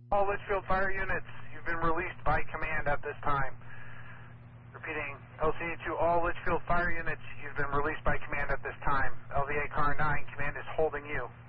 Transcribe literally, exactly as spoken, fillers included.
All Litchfield fire units, you've been released by command at this time. Repeating, L C A to all Litchfield fire units, you've been released by command at this time. L V A Car nine, command is holding you.